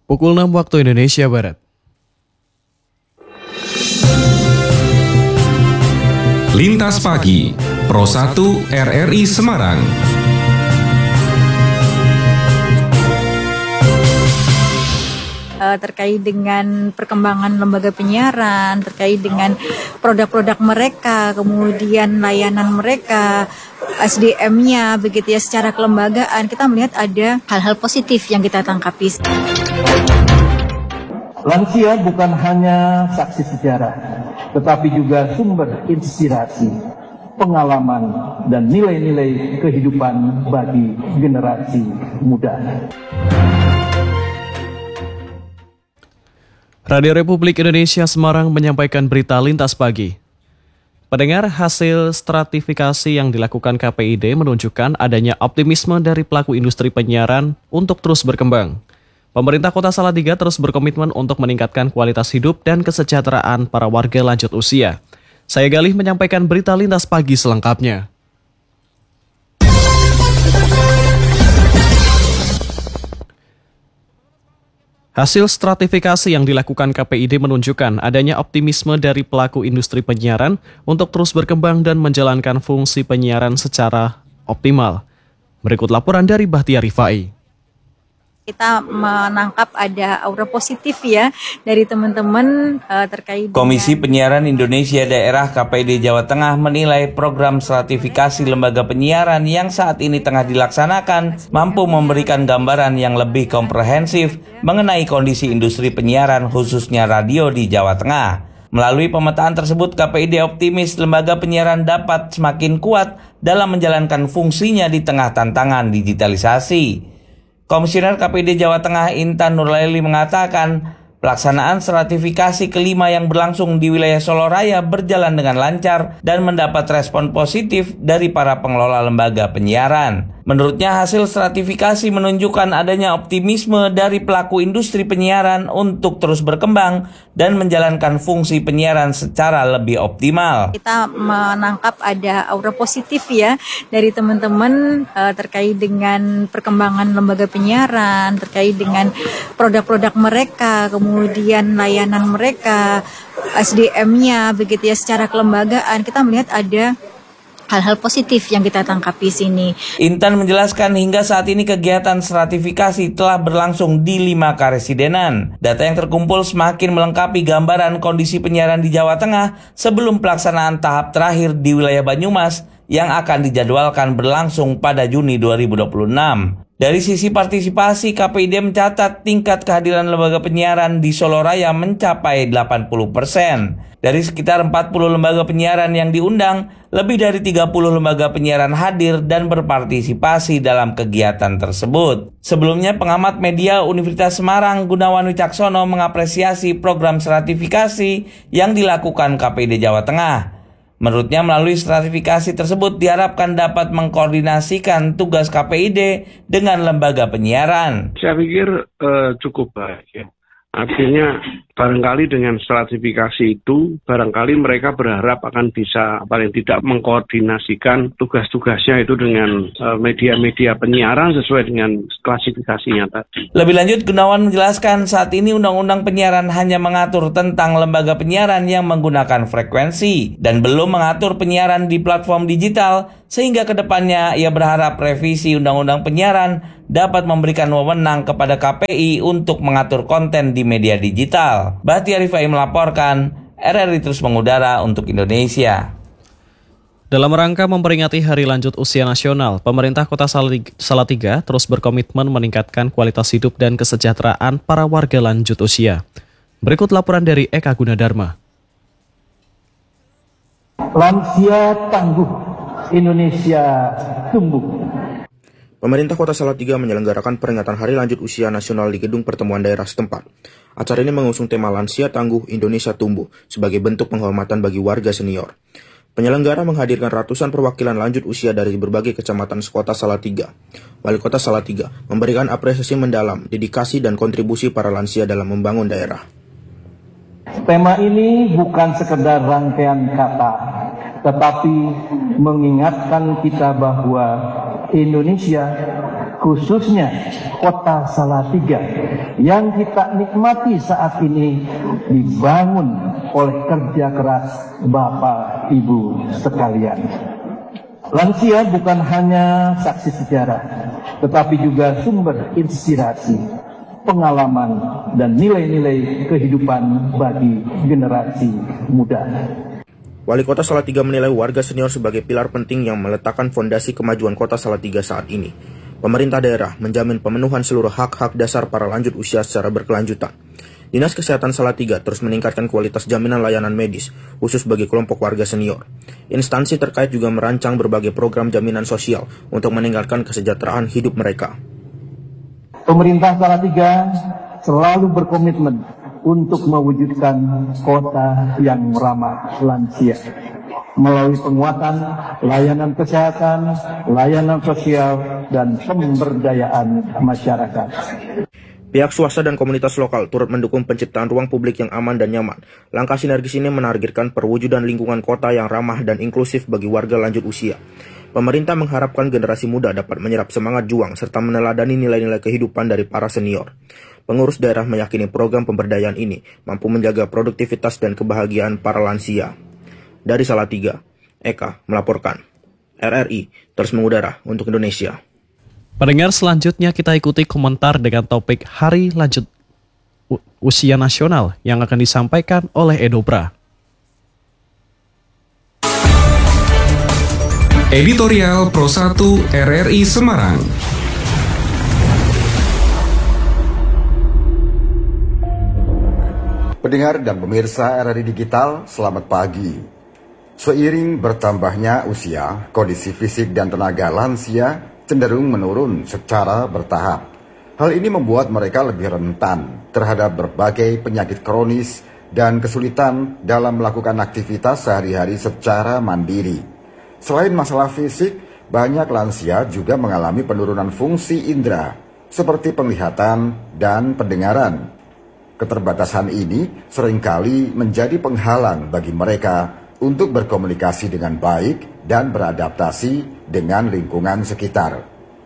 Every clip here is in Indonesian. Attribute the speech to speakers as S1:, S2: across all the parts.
S1: Pukul 6 waktu Indonesia Barat.
S2: Lintas Pagi, Pro 1 RRI Semarang.
S3: Terkait dengan perkembangan lembaga penyiaran, terkait dengan produk-produk mereka, kemudian layanan mereka, SDM-nya, begitu ya, secara kelembagaan, kita melihat ada hal-hal positif yang kita tangkapi.
S4: Lansia bukan hanya saksi sejarah, tetapi juga sumber inspirasi, pengalaman, dan nilai-nilai kehidupan bagi generasi muda.
S1: Radio Republik Indonesia Semarang menyampaikan berita Lintas Pagi. Pendengar, hasil stratifikasi yang dilakukan KPID menunjukkan adanya optimisme dari pelaku industri penyiaran untuk terus berkembang. Pemerintah Kota Salatiga terus berkomitmen untuk meningkatkan kualitas hidup dan kesejahteraan para warga lanjut usia. Saya Galih menyampaikan berita Lintas Pagi selengkapnya. Hasil stratifikasi yang dilakukan KPID menunjukkan adanya optimisme dari pelaku industri penyiaran untuk terus berkembang dan menjalankan fungsi penyiaran secara optimal. Berikut laporan dari Bahtiar Rifai.
S3: Kita menangkap ada aura positif ya dari teman-teman terkait
S5: Komisi Penyiaran Indonesia Daerah KPID Jawa Tengah menilai program stratifikasi lembaga penyiaran yang saat ini tengah dilaksanakan mampu memberikan gambaran yang lebih komprehensif mengenai kondisi industri penyiaran khususnya radio di Jawa Tengah. Melalui pemetaan tersebut, KPID optimis lembaga penyiaran dapat semakin kuat dalam menjalankan fungsinya di tengah tantangan digitalisasi. Komisioner KPID Jawa Tengah Intan Nurlaili mengatakan pelaksanaan stratifikasi kelima yang berlangsung di wilayah Soloraya berjalan dengan lancar dan mendapat respon positif dari para pengelola lembaga penyiaran. Menurutnya hasil stratifikasi menunjukkan adanya optimisme dari pelaku industri penyiaran untuk terus berkembang dan menjalankan fungsi penyiaran secara lebih optimal.
S3: Kita menangkap ada aura positif ya dari teman-teman terkait dengan perkembangan lembaga penyiaran, terkait dengan produk-produk mereka, kemudian layanan mereka, SDM-nya, begitu ya, secara kelembagaan, kita melihat ada hal-hal positif yang kita tangkapi sini.
S5: Intan menjelaskan hingga saat ini kegiatan stratifikasi telah berlangsung di 5 karesidenan. Data yang terkumpul semakin melengkapi gambaran kondisi penyiaran di Jawa Tengah sebelum pelaksanaan tahap terakhir di wilayah Banyumas yang akan dijadwalkan berlangsung pada Juni 2026. Dari sisi partisipasi, KPID mencatat tingkat kehadiran lembaga penyiaran di Soloraya mencapai 80%. Dari sekitar 40 lembaga penyiaran yang diundang, lebih dari 30 lembaga penyiaran hadir dan berpartisipasi dalam kegiatan tersebut. Sebelumnya, pengamat media Universitas Semarang Gunawan Wicaksono mengapresiasi program stratifikasi yang dilakukan KPID Jawa Tengah. Menurutnya melalui stratifikasi tersebut diharapkan dapat mengkoordinasikan tugas KPID dengan lembaga penyiaran.
S6: Saya pikir cukup baik ya. Artinya barangkali dengan stratifikasi itu, barangkali mereka berharap akan bisa paling tidak mengkoordinasikan tugas-tugasnya itu dengan media-media penyiaran sesuai dengan klasifikasinya tadi.
S5: Lebih lanjut, Gunawan menjelaskan saat ini Undang-Undang Penyiaran hanya mengatur tentang lembaga penyiaran yang menggunakan frekuensi dan belum mengatur penyiaran di platform digital, sehingga kedepannya ia berharap revisi Undang-Undang Penyiaran dapat memberikan wewenang kepada KPI untuk mengatur konten di media digital. Bahtiar Rifai melaporkan, RRI terus mengudara untuk Indonesia.
S1: Dalam rangka memperingati Hari Lanjut Usia Nasional, pemerintah Kota Salatiga terus berkomitmen meningkatkan kualitas hidup dan kesejahteraan para warga lanjut usia. Berikut laporan dari Eka Gunadarma.
S4: Lansia tangguh, Indonesia tumbuh.
S7: Pemerintah Kota Salatiga menyelenggarakan peringatan Hari Lanjut Usia Nasional di Gedung Pertemuan Daerah setempat. Acara ini mengusung tema Lansia Tangguh, Indonesia Tumbuh sebagai bentuk penghormatan bagi warga senior. Penyelenggara menghadirkan ratusan perwakilan lanjut usia dari berbagai kecamatan sekota Salatiga. Wali Kota Salatiga memberikan apresiasi mendalam, dedikasi dan kontribusi para lansia dalam membangun daerah.
S4: Tema ini bukan sekedar rangkaian kata, tetapi mengingatkan kita bahwa Indonesia khususnya Kota Salatiga yang kita nikmati saat ini dibangun oleh kerja keras Bapak Ibu sekalian. Lansia bukan hanya saksi sejarah, tetapi juga sumber inspirasi, pengalaman, dan nilai-nilai kehidupan bagi generasi muda.
S7: Wali Kota Salatiga menilai warga senior sebagai pilar penting yang meletakkan fondasi kemajuan Kota Salatiga saat ini. Pemerintah daerah menjamin pemenuhan seluruh hak-hak dasar para lanjut usia secara berkelanjutan. Dinas Kesehatan Salatiga terus meningkatkan kualitas jaminan layanan medis, khusus bagi kelompok warga senior. Instansi terkait juga merancang berbagai program jaminan sosial untuk meningkatkan kesejahteraan hidup mereka.
S4: Pemerintah Salatiga selalu berkomitmen untuk mewujudkan kota yang ramah lansia melalui penguatan layanan kesehatan, layanan sosial, dan pemberdayaan masyarakat.
S7: Pihak swasta dan komunitas lokal turut mendukung penciptaan ruang publik yang aman dan nyaman. Langkah sinergis ini menargetkan perwujudan lingkungan kota yang ramah dan inklusif bagi warga lanjut usia. Pemerintah mengharapkan generasi muda dapat menyerap semangat juang serta meneladani nilai-nilai kehidupan dari para senior. Pengurus daerah meyakini program pemberdayaan ini mampu menjaga produktivitas dan kebahagiaan para lansia. Dari Salatiga, Eka melaporkan. RRI terus mengudara untuk Indonesia.
S1: Pendengar, selanjutnya kita ikuti komentar dengan topik Hari Lanjut Usia Nasional yang akan disampaikan oleh Edobra.
S2: Editorial Pro 1 RRI Semarang.
S8: Pendengar dan pemirsa RRI Digital, selamat pagi. Seiring bertambahnya usia, kondisi fisik dan tenaga lansia cenderung menurun secara bertahap. Hal ini membuat mereka lebih rentan terhadap berbagai penyakit kronis dan kesulitan dalam melakukan aktivitas sehari-hari secara mandiri. Selain masalah fisik, banyak lansia juga mengalami penurunan fungsi indera seperti penglihatan dan pendengaran. Keterbatasan ini seringkali menjadi penghalang bagi mereka untuk berkomunikasi dengan baik dan beradaptasi dengan lingkungan sekitar.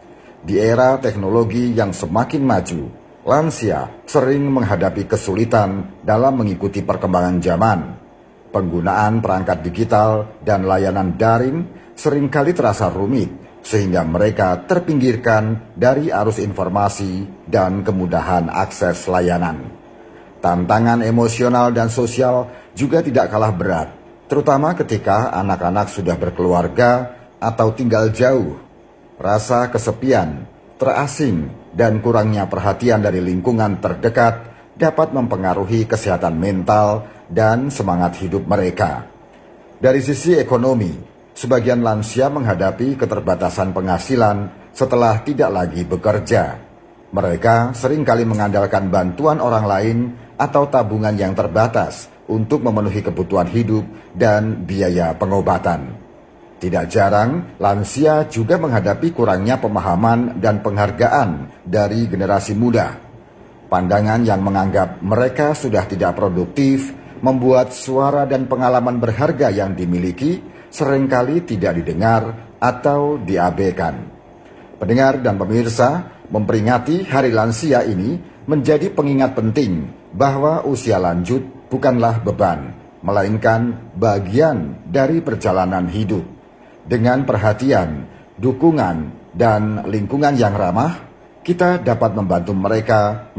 S8: Di era teknologi yang semakin maju, lansia sering menghadapi kesulitan dalam mengikuti perkembangan zaman. Penggunaan perangkat digital dan layanan daring seringkali terasa rumit, sehingga mereka terpinggirkan dari arus informasi dan kemudahan akses layanan. Tantangan emosional dan sosial juga tidak kalah berat, terutama ketika anak-anak sudah berkeluarga atau tinggal jauh. Rasa kesepian, terasing, dan kurangnya perhatian dari lingkungan terdekat dapat mempengaruhi kesehatan mental dan semangat hidup mereka. Dari sisi ekonomi, sebagian lansia menghadapi keterbatasan penghasilan setelah tidak lagi bekerja. Mereka seringkali mengandalkan bantuan orang lain atau tabungan yang terbatas untuk memenuhi kebutuhan hidup dan biaya pengobatan. Tidak jarang, lansia juga menghadapi kurangnya pemahaman dan penghargaan dari generasi muda. Pandangan yang menganggap mereka sudah tidak produktif membuat suara dan pengalaman berharga yang dimiliki seringkali tidak didengar atau diabaikan. Pendengar dan pemirsa, memperingati Hari Lansia ini menjadi pengingat penting bahwa usia lanjut bukanlah beban, melainkan bagian dari perjalanan hidup. Dengan perhatian, dukungan, dan lingkungan yang ramah, kita dapat membantu mereka